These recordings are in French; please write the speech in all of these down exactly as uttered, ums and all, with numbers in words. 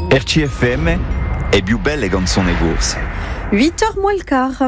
R C F M è più belle canzoni corse. huit heures moins le quart.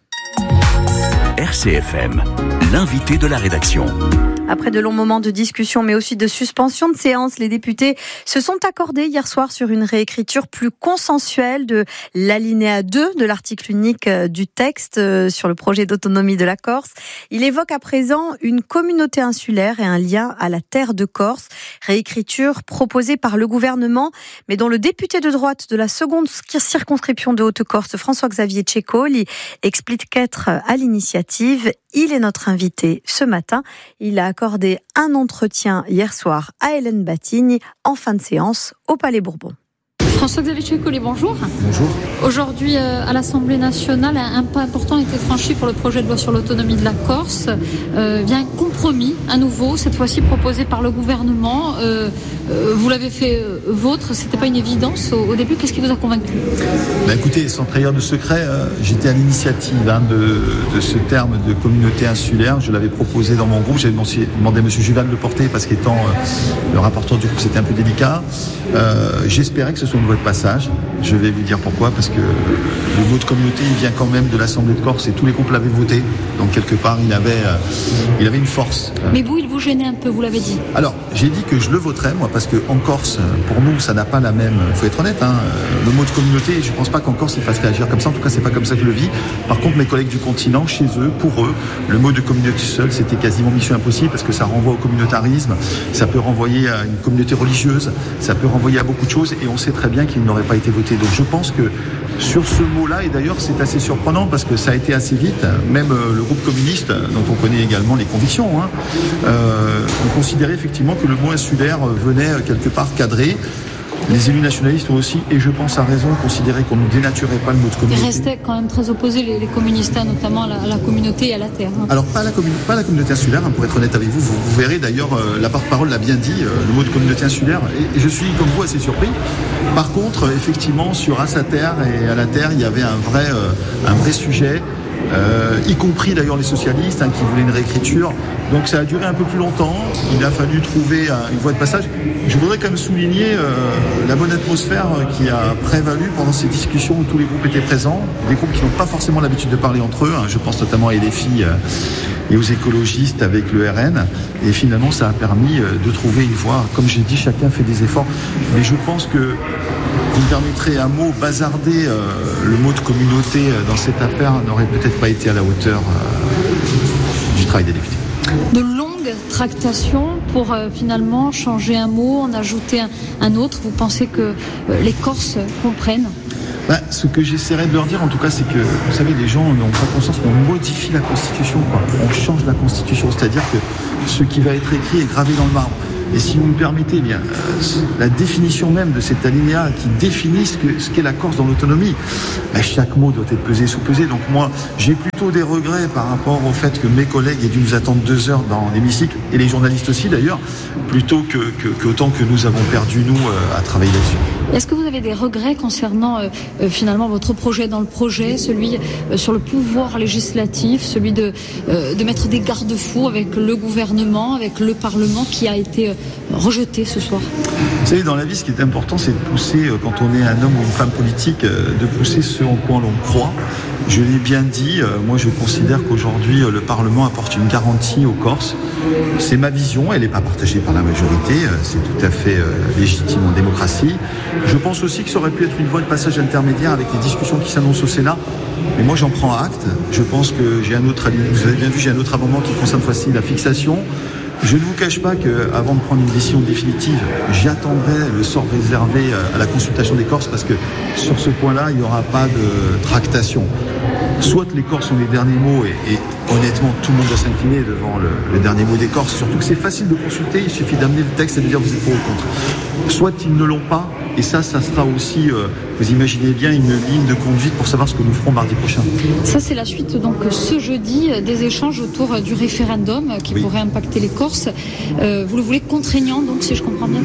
R C F M, l'invité de la rédaction. Après de longs moments de discussion, mais aussi de suspension de séance, les députés se sont accordés hier soir sur une réécriture plus consensuelle de l'alinéa deux de l'article unique du texte sur le projet d'autonomie de la Corse. Il évoque à présent une communauté insulaire et un lien à la terre de Corse. Réécriture proposée par le gouvernement, mais dont le député de droite de la seconde circonscription de Haute-Corse, François-Xavier Ceccoli, explique qu'être à l'initiative. Il est notre invité ce matin. Il a accordé un entretien hier soir à Hélène Battigne en fin de séance au Palais Bourbon. François-Xavier Ceccoli, bonjour. Bonjour. Aujourd'hui, euh, à l'Assemblée nationale, un pas important a été franchi pour le projet de loi sur l'autonomie de la Corse. Euh, vient un compromis, à nouveau, cette fois-ci proposé par le gouvernement. Euh, euh, vous l'avez fait euh, vôtre, c'était pas une évidence au, au début. Qu'est-ce qui vous a convaincu ? Bah écoutez, sans trahir de secret, euh, j'étais à l'initiative hein, de, de ce terme de communauté insulaire. Je l'avais proposé dans mon groupe. J'avais demandé à M. Juvin de le porter parce qu'étant euh, le rapporteur du groupe, c'était un peu délicat. Euh, j'espérais que ce soit une voie de passage. Je vais vous dire pourquoi, parce que le mot de communauté, il vient quand même de l'Assemblée de Corse et tous les groupes l'avaient voté. Donc quelque part, il avait, euh, il avait une force. Mais vous, il vous gênait un peu, vous l'avez dit. Alors, j'ai dit que je le voterais, moi, parce que en Corse, pour nous, ça n'a pas la même. Il faut être honnête, hein, le mot de communauté, je ne pense pas qu'en Corse, il fasse réagir comme ça. En tout cas, c'est pas comme ça que je le vis. Par contre, mes collègues du continent, chez eux, pour eux, le mot de communauté seul, c'était quasiment mission impossible parce que ça renvoie au communautarisme, ça peut renvoyer à une communauté religieuse, ça peut renvoyer à beaucoup de choses, et on sait très bien qu'il n'aurait pas été voté. Donc, je pense que sur ce mot-là, et d'ailleurs c'est assez surprenant parce que ça a été assez vite, même le groupe communiste, dont on connaît également les convictions, hein, euh, on considérait effectivement que le mot insulaire venait quelque part cadrer. Les élus nationalistes ont aussi, et je pense à raison, considéré qu'on ne dénaturait pas le mot de communauté. Ils restaient quand même très opposés, les, les communistes, notamment à la, à la communauté et à la terre. Hein. Alors, pas la, commun- pas la communauté insulaire, hein, pour être honnête avec vous. Vous, vous verrez d'ailleurs, euh, la porte-parole l'a bien dit, euh, le mot de communauté insulaire, et, et je suis, comme vous, assez surpris. Par contre, effectivement, sur à sa terre et à la terre, il y avait un vrai, euh, un vrai sujet. Euh, y compris d'ailleurs les socialistes hein, qui voulaient une réécriture. Donc ça a duré un peu plus longtemps. Il a fallu trouver euh, une voie de passage. Je voudrais quand même souligner euh, la bonne atmosphère qui a prévalu pendant ces discussions où tous les groupes étaient présents. Des groupes qui n'ont pas forcément l'habitude de parler entre eux. Hein. Je pense notamment à L F I euh, et aux écologistes avec le R N. Et finalement, ça a permis euh, de trouver une voie. Comme j'ai dit, chacun fait des efforts. Mais je pense que vous me permettrez un mot bazardé, euh, le mot de communauté euh, dans cette affaire n'aurait peut-être pas été à la hauteur euh, du travail des députés. De longues tractations pour euh, finalement changer un mot, en ajouter un, un autre. Vous pensez que euh, les Corses comprennent ? Ben, ce que j'essaierai de leur dire en tout cas, c'est que, vous savez, les gens n'ont pas conscience qu'on modifie la Constitution, quoi. On change la Constitution, c'est-à-dire que ce qui va être écrit est gravé dans le marbre. Et si vous me permettez, eh bien, euh, la définition même de cet alinéa qui définit ce, que, ce qu'est la Corse dans l'autonomie, ben, chaque mot doit être pesé, sous-pesé. Donc moi, j'ai plutôt des regrets par rapport au fait que mes collègues aient dû nous attendre deux heures dans l'hémicycle, et les journalistes aussi d'ailleurs, plutôt que, que, que autant que nous avons perdu, nous, euh, à travailler là-dessus. Est-ce que vous avez des regrets concernant euh, euh, finalement votre projet dans le projet, celui euh, sur le pouvoir législatif, celui de, euh, de mettre des garde-fous avec le gouvernement, avec le Parlement qui a été euh, rejeté ce soir ? Vous savez, dans la vie, ce qui est important, c'est de pousser, quand on est un homme ou une femme politique, de pousser ce en quoi l'on croit. Je l'ai bien dit, moi je considère qu'aujourd'hui le Parlement apporte une garantie aux Corses. C'est ma vision, elle n'est pas partagée par la majorité, c'est tout à fait légitime en démocratie. Je pense aussi que ça aurait pu être une voie de passage intermédiaire avec les discussions qui s'annoncent au Sénat. Mais moi j'en prends acte. Je pense que j'ai un autre, vous avez bien vu, j'ai un autre amendement qui concerne facile la fixation. Je ne vous cache pas qu'avant de prendre une décision définitive, j'attendrai le sort réservé à la consultation des Corses parce que sur ce point-là, il n'y aura pas de tractation. Soit les Corses ont les derniers mots et, et honnêtement, tout le monde doit s'incliner devant le, le dernier mot des Corses. Surtout que c'est facile de consulter, il suffit d'amener le texte et de dire vous êtes pour ou contre. Soit ils ne l'ont pas, et ça, ça sera aussi, euh, vous imaginez bien, une ligne de conduite pour savoir ce que nous ferons mardi prochain. Ça, c'est la suite, donc, ce jeudi, des échanges autour du référendum qui oui. pourrait impacter les Corses. Euh, vous le voulez contraignant, donc, si je comprends bien ?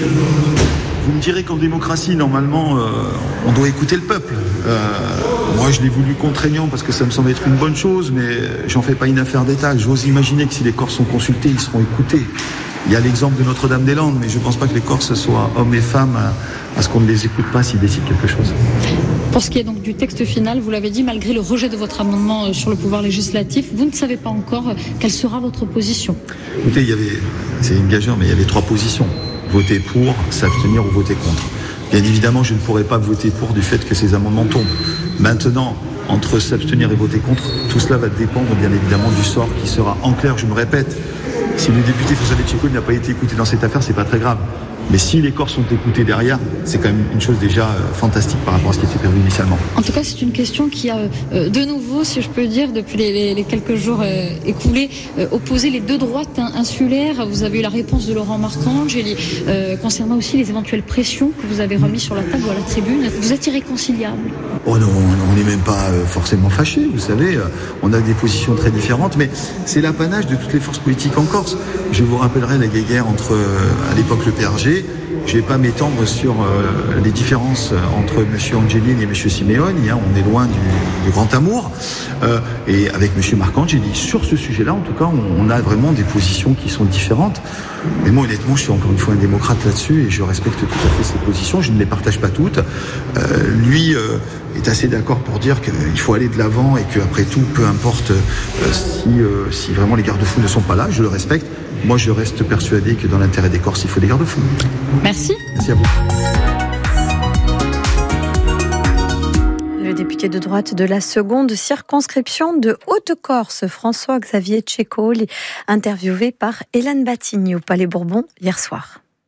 Vous me direz qu'en démocratie, normalement, euh, on doit écouter le peuple. Euh, moi, je l'ai voulu contraignant parce que ça me semble être une bonne chose, mais j'en fais pas une affaire d'État. J'ose imaginer que si les Corses sont consultés, ils seront écoutés. Il y a l'exemple de Notre-Dame-des-Landes, mais je ne pense pas que les Corses soient hommes et femmes à ce qu'on ne les écoute pas s'ils décident quelque chose. Pour ce qui est donc du texte final, vous l'avez dit, malgré le rejet de votre amendement sur le pouvoir législatif, vous ne savez pas encore quelle sera votre position. Écoutez, il y avait, c'est une gageure, mais il y avait trois positions. Voter pour, s'abstenir ou voter contre. Bien évidemment, je ne pourrais pas voter pour du fait que ces amendements tombent. Maintenant, entre s'abstenir et voter contre, tout cela va dépendre bien évidemment du sort qui sera. En clair, je me répète, si le député François Bececco n'a pas été écouté dans cette affaire, c'est pas très grave. Mais si les corps sont écoutés derrière, c'est quand même une chose déjà euh, fantastique par rapport à ce qui était prévu initialement. En tout cas, c'est une question qui a euh, de nouveau, si je peux dire, depuis les, les, les quelques jours euh, écoulés, euh, opposé les deux droites hein, insulaires. Vous avez eu la réponse de Laurent Marcangeli euh, concernant aussi les éventuelles pressions que vous avez remises sur la table ou à la tribune. Vous êtes irréconciliable? Oh non, on n'est même pas euh, forcément fâchés, vous savez. Euh, on a des positions très différentes, mais c'est l'apanage de toutes les forces politiques en Corse. Je vous rappellerai la guéguerre entre, euh, à l'époque, le P R G. Je ne vais pas m'étendre sur euh, les différences entre M. Angelini et M. Simeoni. Hein, on est loin du, du grand amour. Euh, et avec M. Marcangeli, sur ce sujet-là, en tout cas, on, on a vraiment des positions qui sont différentes. Mais moi, honnêtement, je suis encore une fois un démocrate là-dessus et je respecte tout à fait ces positions. Je ne les partage pas toutes. Euh, lui euh, est assez d'accord pour dire qu'il faut aller de l'avant et qu'après tout, peu importe euh, si, euh, si vraiment les garde-fous ne sont pas là, je le respecte. Moi, je reste persuadé que dans l'intérêt des Corses, il faut des garde-fous. Merci. Merci à vous. Le député de droite de la seconde circonscription de Haute-Corse, François-Xavier Tchéco, interviewé par Hélène Battigny au Palais Bourbon hier soir.